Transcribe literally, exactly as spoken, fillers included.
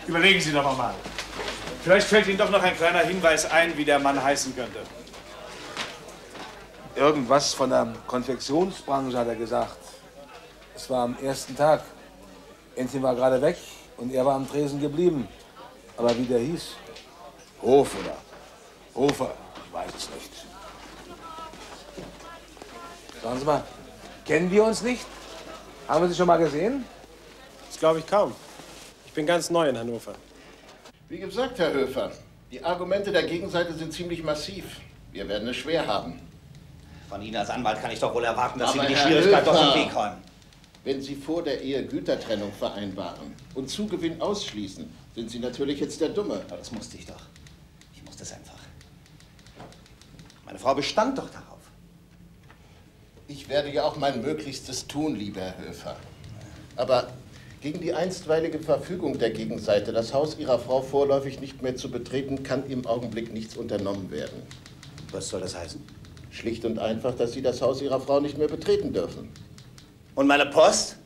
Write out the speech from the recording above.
Überlegen Sie doch mal. Vielleicht fällt Ihnen doch noch ein kleiner Hinweis ein, wie der Mann heißen könnte. Irgendwas von der Konfektionsbranche hat er gesagt. Es war am ersten Tag. Entchen war gerade weg und er war am Tresen geblieben. Aber wie der hieß? Hof oder Hofer, ich weiß es nicht. Sagen Sie mal, kennen wir uns nicht? Haben wir Sie schon mal gesehen? Das glaube ich kaum. Ich bin ganz neu in Hannover. Wie gesagt, Herr Höfer, die Argumente der Gegenseite sind ziemlich massiv. Wir werden es schwer haben. Von Ihnen als Anwalt kann ich doch wohl erwarten, dass Aber Sie mir die Herr Schwierigkeit Höfer, aus dem Weg räumen. Wenn Sie vor der Ehe Gütertrennung vereinbaren und Zugewinn ausschließen, sind Sie natürlich jetzt der Dumme. Aber das musste ich doch. Ich musste es einfach. Meine Frau bestand doch darauf. Ich werde ja auch mein Möglichstes tun, lieber Herr Höfer. Aber gegen die einstweilige Verfügung der Gegenseite, das Haus Ihrer Frau vorläufig nicht mehr zu betreten, kann im Augenblick nichts unternommen werden. Was soll das heißen? Schlicht und einfach, dass Sie das Haus Ihrer Frau nicht mehr betreten dürfen. Und meine Post?